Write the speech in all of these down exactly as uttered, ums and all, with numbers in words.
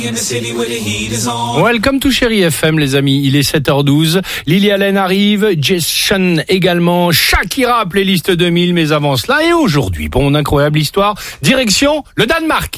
Welcome to Chérie F M, les amis. Il est sept heures douze. Lily Allen arrive, Jason également, Shakira, playlist deux mille. Mais avant cela, et aujourd'hui, pour mon incroyable histoire, direction le Danemark.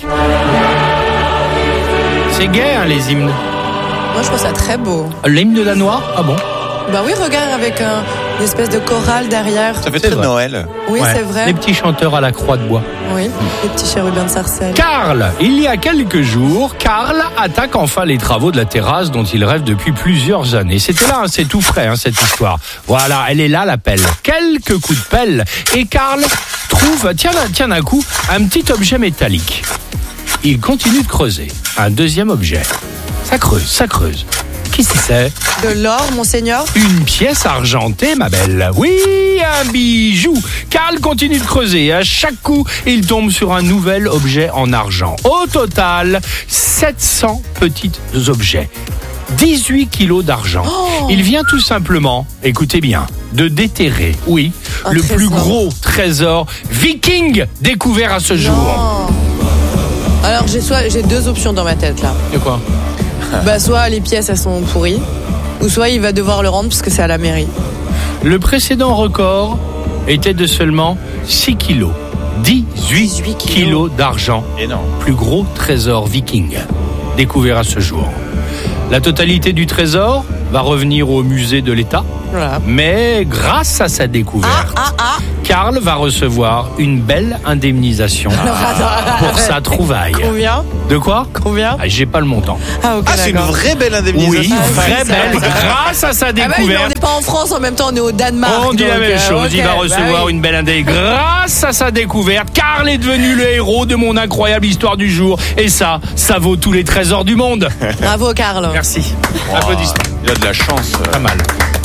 C'est gay, hein, les hymnes. Moi, je trouve ça très beau. L'hymne danois? Ah bon? Bah oui, regarde, avec un, une espèce de chorale derrière. Ça fait très Noël. Oui, Ouais. c'est vrai. Les petits chanteurs à la croix de bois. Oui, les petits chérubins de Sarcelles. Karl, il y a quelques jours, Karl attaque enfin les travaux de la terrasse dont il rêve depuis plusieurs années. C'était là, hein, c'est tout frais, hein, cette histoire. Voilà, elle est là, la pelle. Quelques coups de pelle et Karl trouve, tiens, tiens d'un coup, un petit objet métallique. Il continue de creuser. Un deuxième objet. Ça creuse, ça creuse. Qu'est-ce que c'est? De l'or, monseigneur? Une pièce argentée, ma belle. Oui, un bijou. Karl continue de creuser. À chaque coup, il tombe sur un nouvel objet en argent. Au total, sept cents petits objets. dix-huit kilos d'argent. Oh. Il vient tout simplement, écoutez bien, de déterrer, oui, Un le trésor. plus gros trésor viking découvert à ce jour. Non. Alors, j'ai soit j'ai deux options dans ma tête, là. De quoi? Bah, soit les pièces, elles sont pourries, ou soit il va devoir le rendre parce que c'est à la mairie. Le précédent record était de seulement six kilos. dix-huit dix-huit kilos. kilos d'argent. Énorme. Plus gros trésor viking découvert à ce jour. La totalité du trésor va revenir au musée de l'État, Voilà. mais grâce à sa Ah, découverte, ah, ah. Karl va recevoir une belle indemnisation pour sa trouvaille. Combien? De quoi? Combien? Ah, j'ai pas le montant. Ah, ok, Ah, c'est une d'accord. vraie belle indemnisation. Oui, Ah, vraie oui, ça belle, va. grâce à sa Ah bah oui, mais on découverte. n'est pas en France en même temps, on est au Danemark. On dit la donc, même euh, chose, ok, il va bah recevoir oui. une belle indemnisation. Grâce à sa découverte, Karl est devenu le héros de mon incroyable histoire du jour. Et ça, ça vaut tous les trésors du monde. Bravo, Karl. Merci. Wow. Applaudissements. Il a de la chance. Pas mal.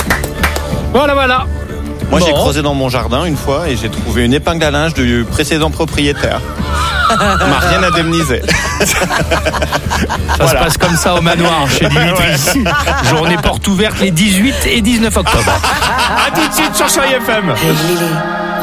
Voilà, voilà. Moi, j'ai Bon. creusé dans mon jardin une fois et j'ai trouvé une épingle à linge du précédent propriétaire. On m'a rien indemnisé. Ça se passe comme ça au manoir chez Dimitri. Journée porte ouverte les dix-huit et dix-neuf octobre. A tout de suite sur Chérie F M. Lily.